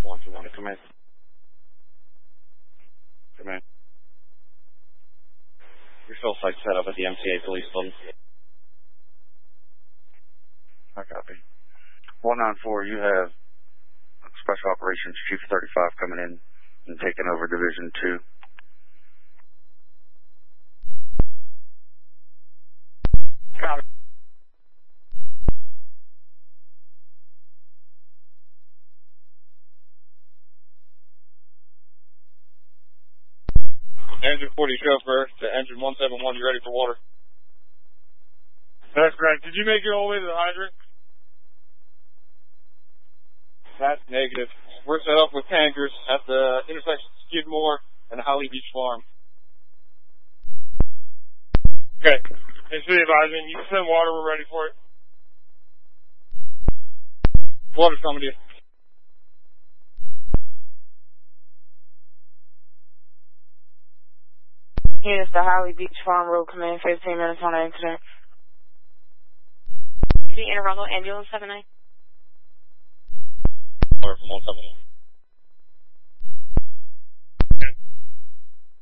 121 to come in. Come in. Your fill site set up at the MTA police building. I copy. 194, you have Special Operations Chief 35 coming in and taking over Division 2. Copy. Engine 40 chauffeur to engine 171, you ready for water? That's correct. Did you make it all the way to the hydrant? That's negative. We're set up with tankers at the intersection of Skidmore and Holly Beach Farm. Okay. Hey, City Advisement, you can send water, we're ready for it. Water's coming to you. Units to Holly Beach Farm Road, come in 15 minutes on the incident. City Interrogal Ambulance 79. Water from 171.